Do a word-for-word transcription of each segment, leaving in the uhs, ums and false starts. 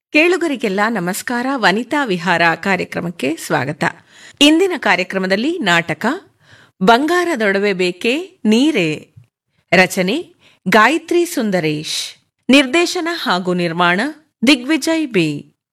ಕೇಳುಗರಿಗೆಲ್ಲ ನಮಸ್ಕಾರ. ವನಿತಾ ವಿಹಾರ ಕಾರ್ಯಕ್ರಮಕ್ಕೆ ಸ್ವಾಗತ. ಇಂದಿನ ಕಾರ್ಯಕ್ರಮದಲ್ಲಿ ನಾಟಕ ಬಂಗಾರದೊಡವೆ ಬೇಕೆ ನೀರೇ, ರಚನೆ ಗಾಯತ್ರಿ ಸುಂದರೇಶ್, ನಿರ್ದೇಶನ ಹಾಗೂ ನಿರ್ಮಾಣ ದಿಗ್ವಿಜಯ್ ಬಿ.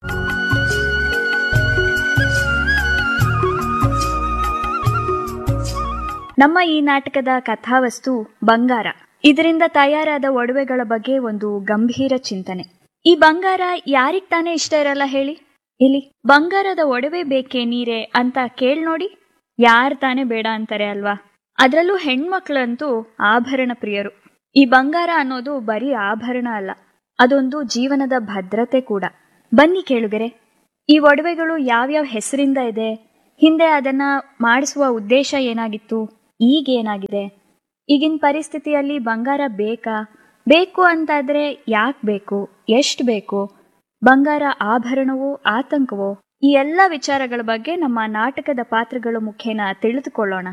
ನಮ್ಮ ಈ ನಾಟಕದ ಕಥಾವಸ್ತು ಬಂಗಾರ. ಇದರಿಂದ ತಯಾರಾದ ಒಡವೆಗಳ ಬಗ್ಗೆ ಒಂದು ಗಂಭೀರ ಚಿಂತನೆ. ಈ ಬಂಗಾರ ಯಾರಿಗ್ ತಾನೇ ಇಷ್ಟ ಇರಲ್ಲ ಹೇಳಿ? ಇಲ್ಲಿ ಬಂಗಾರದ ಒಡವೆ ಬೇಕೇ ನೀರೇ ಅಂತ ಕೇಳ್ ನೋಡಿ, ಯಾರ್ ತಾನೇ ಬೇಡ ಅಂತಾರೆ ಅಲ್ವಾ? ಅದ್ರಲ್ಲೂ ಹೆಣ್ಮಕ್ಳಂತೂ ಆಭರಣ ಪ್ರಿಯರು. ಈ ಬಂಗಾರ ಅನ್ನೋದು ಬರೀ ಆಭರಣ ಅಲ್ಲ, ಅದೊಂದು ಜೀವನದ ಭದ್ರತೆ ಕೂಡ. ಬನ್ನಿ ಕೇಳುಗರೆ, ಈ ಒಡವೆಗಳು ಯಾವ್ಯಾವ ಹೆಸರಿಂದ ಇದೆ, ಹಿಂದೆ ಅದನ್ನ ಮಾಡಿಸುವ ಉದ್ದೇಶ ಏನಾಗಿತ್ತು, ಈಗೇನಾಗಿದೆ, ಈಗಿನ ಪರಿಸ್ಥಿತಿಯಲ್ಲಿ ಬಂಗಾರ ಬೇಕಾ, ಬೇಕು ಅಂತಾದ್ರೆ ಯಾಕೆ ಬೇಕು, ಎಷ್ಟು ಬೇಕು, ಬಂಗಾರ ಆಭರಣವೋ ಆತಂಕವೋ, ಈ ಎಲ್ಲ ವಿಚಾರಗಳ ಬಗ್ಗೆ ನಮ್ಮ ನಾಟಕದ ಪಾತ್ರಗಳ ಮುಖೇನ ತಿಳಿದುಕೊಳ್ಳೋಣ.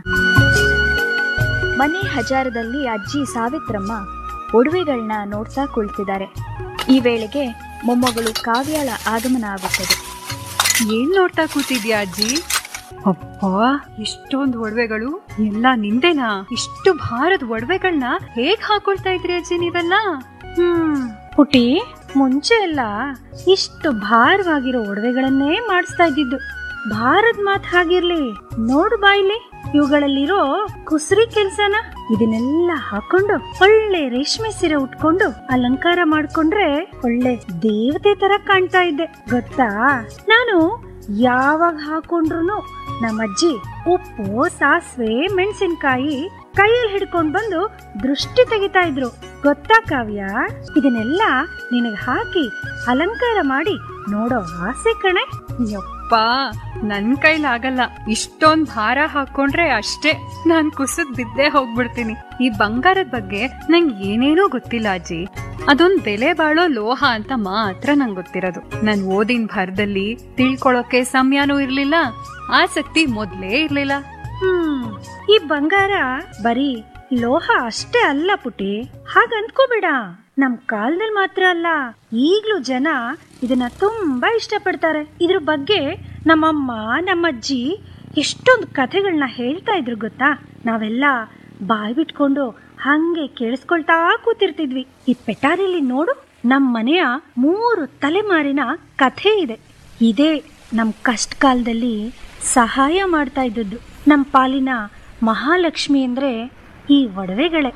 ಮನೆ ಹಜಾರದಲ್ಲಿ ಅಜ್ಜಿ ಸಾವಿತ್ರಮ್ಮ ಒಡವೆಗಳನ್ನ ನೋಡ್ತಾ ಕುಳಿತಿದ್ದಾರೆ. ಈ ವೇಳೆಗೆ ಮೊಮ್ಮಗಳು ಕಾವ್ಯಾಳ ಆಗಮನ ಆಗುತ್ತದೆ. ಏನ್ ನೋಡ್ತಾ ಕೂತಿದ್ಯಾ ಅಜ್ಜಿ? ಅಪ್ಪ, ಇಷ್ಟೊಂದು ಒಡವೆಗಳು ಎಲ್ಲ ನಿಂದೇನಾ? ಇಷ್ಟು ಭಾರದ ಒಡವೆಗಳನ್ನ ಹೇಗ್ ಹಾಕೊಳ್ತಾ ಇದ್ರಿ ಅಜ್ಜಿ ನೀವೆಲ್ಲ? ಹ್ಮ್ ಪುಟಿ, ಮುಂಚೆ ಎಲ್ಲ ಇಷ್ಟು ಭಾರವಾಗಿರೋ ಒಡವೆಗಳನ್ನೇ ಮಾಡಿಸ್ತಾ ಇದ್ದಿದ್ದು. ಭಾರದ್ ಮಾತ್ ಹಾಗಿರ್ಲಿ, ನೋಡು ಬಾಯ್ಲಿ ಇವುಗಳಲ್ಲಿರೋ ಕುಸ್ರಿ ಕೆಲ್ಸನ. ಇದನ್ನೆಲ್ಲ ಹಾಕೊಂಡು ಒಳ್ಳೆ ರೇಷ್ಮೆ ಸೀರೆ ಉಟ್ಕೊಂಡು ಅಲಂಕಾರ ಮಾಡ್ಕೊಂಡ್ರೆ ಒಳ್ಳೆ ದೇವತೆ ತರ ಕಾಣ್ತಾ ಇದ್ದೆ ಗೊತ್ತಾ? ನಾನು ಯಾವಾಗ ಹಾಕೊಂಡ್ರು ನಮ್ಮಜ್ಜಿ ಉಪ್ಪು, ಸಾಸಿವೆ, ಮೆಣಸಿನ್ಕಾಯಿ ಕೈಯಲ್ಲಿ ಹಿಡ್ಕೊಂಡ್ ಬಂದು ದೃಷ್ಟಿ ತೆಗಿತಾ ಇದ್ರು ಗೊತ್ತಾ ಕಾವ್ಯ? ಇದನ್ನೆಲ್ಲ ನಿನಗೆ ಹಾಕಿ ಅಲಂಕಾರ ಮಾಡಿ ನೋಡೋ ಆಸೆ ಕಣೆ. ಯಪ್ಪ, ನನ್ ಕೈಲಾಗಲ್ಲ. ಇಷ್ಟೊಂದ್ ಭಾರ ಹಾಕೊಂಡ್ರೆ ಅಷ್ಟೇ ನಾನ್ ಕುಸಿದ್ ಬಿದ್ದೇ ಹೋಗ್ಬಿಡ್ತೀನಿ. ಈ ಬಂಗಾರದ ಬಗ್ಗೆ ನಂಗೆ ಏನೇನೂ ಗೊತ್ತಿಲ್ಲ ಅಜ್ಜಿ. ಅದೊಂದ್ ಬೆಲೆ ಬಾಳೋ ಲೋಹ ಅಂತ ಮಾತ್ರ ನಂಗೆ ಗೊತ್ತಿರೋದು. ನನ್ ಓದಿನ ಭರದಲ್ಲಿ ತಿಳ್ಕೊಳಕ್ಕೆ ಸಮಯನೂ ಇರ್ಲಿಲ್ಲ, ಆಸಕ್ತಿ ಮೊದ್ಲೇ ಇರ್ಲಿಲ್ಲ. ಹ್ಮ್ ಈ ಬಂಗಾರ ಬರೀ ಲೋಹ ಅಷ್ಟೇ ಅಲ್ಲ ಪುಟಿ, ಹಾಗಂದ್ಕೋಬೇಡ. ನಮ್ ಕಾಲದಲ್ಲಿ ಮಾತ್ರ ಅಲ್ಲ, ಈಗ್ಲೂ ಜನ ಇದನ್ನ ತುಂಬಾ ಇಷ್ಟಪಡ್ತಾರೆ. ಇದ್ರ ಬಗ್ಗೆ ನಮ್ಮಮ್ಮ ನಮ್ಮಜ್ಜಿ ಎಷ್ಟೊಂದು ಕಥೆಗಳನ್ನ ಹೇಳ್ತಾ ಇದ್ರು ಗೊತ್ತಾ? ನಾವೆಲ್ಲ ಬಾಯ್ ಬಿಟ್ಕೊಂಡು ಹಂಗೆ ಕೇಳಿಸ್ಕೊಳ್ತಾ ಕೂತಿರ್ತಿದ್ವಿ. ಈ ಪೆಟಾರಿಲಿ ನೋಡು, ನಮ್ ಮನೆಯ ಮೂರು ತಲೆಮಾರಿನ ಕಥೆ ಇದೆ. ಇದೇ ನಮ್ ಕಷ್ಟ ಕಾಲದಲ್ಲಿ ಸಹಾಯ ಮಾಡ್ತಾ ಇದ್ದದ್ದು. ನಮ್ ಪಾಲಿನ ಮಹಾಲಕ್ಷ್ಮಿ ಅಂದ್ರೆ ಈ ಒಡವೆಗಳೇ.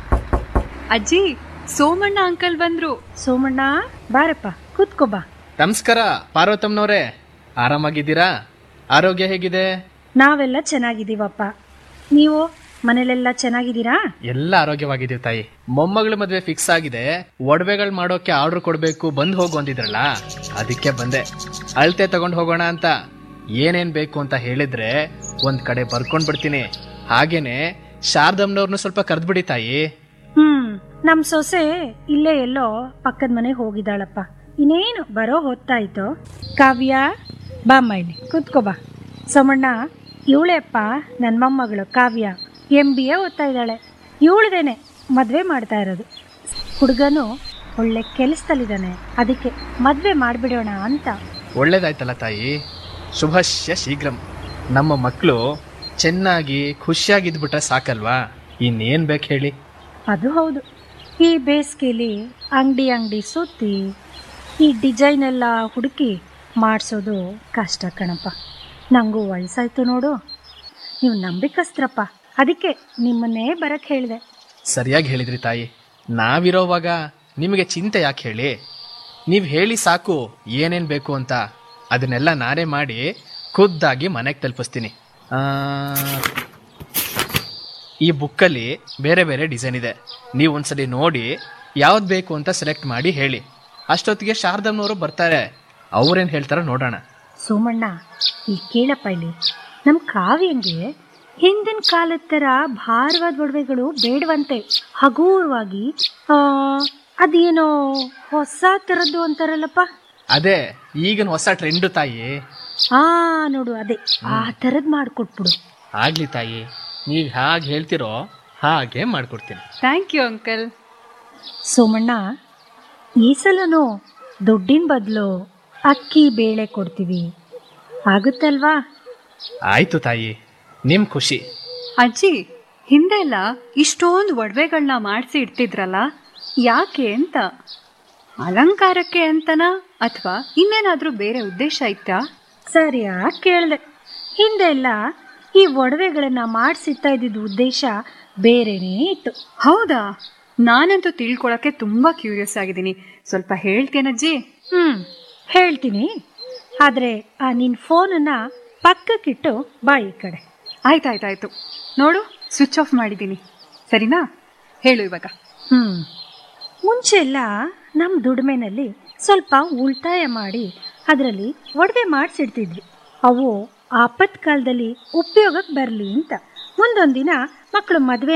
ಅಜ್ಜಿ, ಸೋಮಣ್ಣ ಅಂಕಲ್ ಬಂದ್ರು. ಸೋಮಣ್ಣ, ಬಾರಪ್ಪ ಕೂತ್ಕೋ ಬಾ. ನಮಸ್ಕಾರ ಪಾರ್ವತಮ್ಮನವ್ರೆ, ಆರಾಮಾಗಿದ್ದೀರಾ? ಆರೋಗ್ಯ ಹೇಗಿದೆ? ನಾವೆಲ್ಲ ಚೆನ್ನಾಗಿದ್ದೀವಪ್ಪ, ನೀವು ಮನೇಲೆಲ್ಲ ಚೆನ್ನಾಗಿದ್ದೀರಾ? ಎಲ್ಲ ಆರೋಗ್ಯವಾಗಿದ್ದೀವಿ ತಾಯಿ. ಮೊಮ್ಮಗಳ ಮದ್ವೆ ಫಿಕ್ಸ್ ಆಗಿದೆ, ಒಡವೆಗಳು ಮಾಡೋಕೆ ಆರ್ಡರ್ ಕೊಡ್ಬೇಕು, ಬಂದ್ ಹೋಗು ಅಂದಿದ್ರಲ್ಲ, ಅದಕ್ಕೆ ಬಂದೆ. ಅಳತೆ ತಗೊಂಡ್ ಹೋಗೋಣ ಅಂತ. ಏನೇನ್ ಬೇಕು ಅಂತ ಹೇಳಿದ್ರೆ ಒಂದ್ ಕಡೆ ಬರ್ಕೊಂಡ್ ಬಿಡ್ತೀನಿ. ಹಾಗೇನೆ ಶಾರದಮ್ಮನವ್ರನ್ನು ಸ್ವಲ್ಪ ಕರ್ದ್ಬಿಡಿ ತಾಯಿ. ಹ್ಮ್ ನಮ್ ಸೊಸೆ ಇಲ್ಲೇ ಎಲ್ಲೋ ಪಕ್ಕದ ಮನೆಗೆ ಹೋಗಿದ್ದಾಳಪ್ಪ, ಇನ್ನೇನು ಬರೋ ಹೊತ್ತಾಯ್ತು. ಕಾವ್ಯ, ಬಾ ಮೈಲಿ ಕೂತ್ಕೋ ಬಾ. ಸೋಮಣ್ಣ, ಇವಳೆಪ್ಪ ನನ್ನ ಮೊಮ್ಮಗಳು ಕಾವ್ಯ, ಎಂ ಬಿ ಎ ಓದ್ತಾ ಇದ್ದಾಳೆ. ಇವಳದೇನೆ ಮದ್ವೆ ಮಾಡ್ತಾ ಇರೋದು. ಹುಡುಗನು ಒಳ್ಳೆ ಕೆಲಸದಲ್ಲಿದ್ದಾನೆ, ಅದಕ್ಕೆ ಮದ್ವೆ ಮಾಡ್ಬಿಡೋಣ ಅಂತ. ಒಳ್ಳೇದಾಯ್ತಲ್ಲ ತಾಯಿ, ಶುಭಶ್ಯ ಶೀಘ್ರಂ. ನಮ್ಮ ಮಕ್ಕಳು ಚೆನ್ನಾಗಿ ಖುಷಿಯಾಗಿದ್ಬಿಟ್ರೆ ಸಾಕಲ್ವಾ? ಇನ್ನೇನ್ ಬೇಕು ಹೇಳಿ? ಅದು ಹೌದು. ಈ ಬೇಸಿಗೆಲಿ ಅಂಗಡಿ ಅಂಗಡಿ ಸುತ್ತಿ ಈ ಡಿಸೈನ್ ಎಲ್ಲ ಹುಡುಕಿ ಮಾಡಿಸೋದು ಕಷ್ಟ ಕಣಪ್ಪ. ನನಗೂ ವಯಸ್ಸಾಯ್ತು ನೋಡು. ನೀವು ನಂಬಿಕಸ್ತ್ರಪ್ಪ, ಅದಕ್ಕೆ ನಿಮ್ಮನ್ನೇ ಬರಕ್ಕೆ ಹೇಳಿದೆ. ಸರಿಯಾಗಿ ಹೇಳಿದ್ರಿ ತಾಯಿ. ನಾವಿರೋವಾಗ ನಿಮಗೆ ಚಿಂತೆ ಯಾಕೆ ಹೇಳಿ? ನೀವು ಹೇಳಿ ಸಾಕು ಏನೇನು ಬೇಕು ಅಂತ. ಅದನ್ನೆಲ್ಲ ನಾನೇ ಮಾಡಿ ಖುದ್ದಾಗಿ ಮನೆಗೆ ತಲುಪಿಸ್ತೀನಿ. ಈ ಬುಕ್ಕಲ್ಲಿ ಬೇರೆ ಬೇರೆ ಡಿಸೈನ್ ಇದೆ, ನೀವು ಒಂದ್ಸಲಿ ನೋಡಿ ಯಾವ್ದು ಬೇಕು ಅಂತ ಸೆಲೆಕ್ಟ್ ಮಾಡಿ ಹೇಳಿ. ಅಷ್ಟೊತ್ತಿಗೆ ಶಾರದಮ್ಮನವರು ಬರ್ತಾರೆ, ಅವ್ರೇನು ಹೇಳ್ತಾರೋ ನೋಡೋಣ. ಸೋಮಣ್ಣ, ಈ ಕೇಳಪ್ಪ, ಇಲ್ಲಿ ನಮ್ಮ ಕಾವ್ಯಂಗೆ ಹಿಂದಿನ ಕಾಲದ ಥರ ಭಾರವಾದ ಒಡವೆಗಳು ಬೇಡವಂತೆ. ಹಗೂರವಾಗಿ ಅದೇನೋ ಹೊಸ ಥರದ್ದು ಅಂತಾರಲ್ಲಪ್ಪ, ಅದೇ ಈಗಿನ ಹೊಸ ಟ್ರೆಂಡು ತಾಯಿ. ಆ ನೋಡು, ಅದೇ ಆ ಥರದ್ ಮಾಡ್ಕೊಟ್ಬಿಡು. ಆಗ್ಲಿ ತಾಯಿ, ನೀವು ಹಾಗೆ ಹೇಳ್ತಿರೋ ಹಾಗೆ ಮಾಡ್ಕೊಡ್ತೀನಿ. Thank you uncle. ಸೋಮಣ್ಣ, ಈ ಸಲನೂ ದುಡ್ಡಿನ ಬದಲು ಅಕ್ಕಿ ಬೇಳೆ ಕೊಡ್ತೀವಿ. ಆಗುತ್ತಲ್ವಾ? ಆಯ್ತು ತಾಯಿ, ನಿಮ್ ಖುಷಿ. ಅಜ್ಜಿ, ಹಿಂದೆಲ್ಲ ಇಷ್ಟೊಂದು ಒಡವೆಗಳನ್ನ ಮಾಡಿಸಿ ಇಡ್ತಿದ್ರಲ್ಲ, ಯಾಕೆ ಅಂತ? ಅಲಂಕಾರಕ್ಕೆ ಅಂತನಾ ಅಥವಾ ಇನ್ನೇನಾದ್ರೂ ಬೇರೆ ಉದ್ದೇಶ ಇತ್ತಾ? ಸರಿಯಾಗಿ ಕೇಳಿದೆ. ಹಿಂದೆಲ್ಲ ಈ ಒಡವೆಗಳನ್ನ ಮಾಡಿಸಿಡ್ತಾ ಇದ್ದಿದ್ದು ಉದ್ದೇಶ ಬೇರೆನೇ ಇತ್ತು. ಹೌದಾ? ನಾನಂತೂ ತಿಳ್ಕೊಳಕ್ಕೆ ತುಂಬಾ ಕ್ಯೂರಿಯಸ್ ಆಗಿದ್ದೀನಿ. ಸ್ವಲ್ಪ ಹೇಳ್ತೇನಜ್ಜಿ? ಹ್ಮ್ ಹೇಳ್ತೀನಿ. ಆದ್ರೆ ಆ ನಿನ್ ಫೋನನ್ನ ಪಕ್ಕಕ್ಕಿಟ್ಟು ಬಾಯಿ ಕಡೆ. ಆಯ್ತಾಯ್ತಾಯ್ತು, ನೋಡು ಸ್ವಿಚ್ ಆಫ್ ಮಾಡಿದ್ದೀನಿ. ಸರಿನಾ? ಹೇಳು ಇವಾಗ. ಹ್ಮ್ ಮುಂಚೆ ಎಲ್ಲ ನಮ್ ದುಡಿಮೆನಲ್ಲಿ ಸ್ವಲ್ಪ ಉಳಿತಾಯ ಮಾಡಿ ಅದರಲ್ಲಿ ಒಡವೆ ಮಾಡಿಸಿಡ್ತಿದ್ವಿ. ಅವು ಆಪತ್ ಕಾಲದಲ್ಲಿ ಉಪಯೋಗಕ್ಕೆ ಬರಲಿ ಅಂತ. ಮುಂದೊಂದಿನ ಮಕ್ಕಳು ಮದುವೆ